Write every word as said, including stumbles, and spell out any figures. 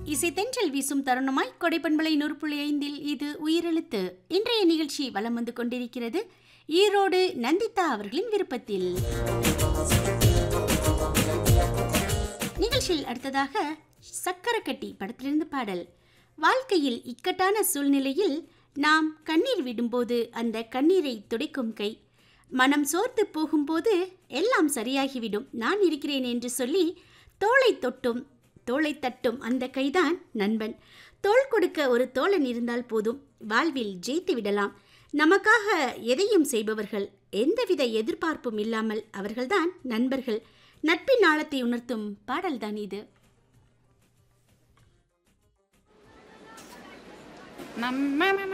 இசை தென்றல் வீசும் தருணமாய் கொடைப்பண்பலை நூறு புள்ளி ஐந்தில் இது உயிரெழுத்து. இன்றைய நிகழ்ச்சி வலம் வந்து கொண்டிருக்கிறது ஈரோடு நந்திதா அவர்களின் விருப்பத்தில். நிகழ்ச்சியில் அடுத்ததாக சக்கரக்கட்டி படத்திலிருந்து பாடல். வாழ்க்கையில் இக்கட்டான சூழ்நிலையில் நாம் கண்ணீர் விடும்போது அந்த கண்ணீரை துடைக்கும் கை, மனம் சோர்ந்து போகும்போது எல்லாம் சரியாகிவிடும் நான் இருக்கிறேன் என்று சொல்லி தோளை தொட்டும் தோளை தட்டும் அந்த கைதான் நண்பன். தோள் கொடுக்க ஒரு தோழன் இருந்தால் போதும், வாழ்வில் ஜெயித்து விடலாம். நமக்காக எதையும் செய்பவர்கள், எந்தவித எதிர்பார்ப்பும் இல்லாமல் அவர்கள்தான் நண்பர்கள். நட்பின் ஆழத்தை உணர்த்தும் பாடல்தான் இது. நம்ம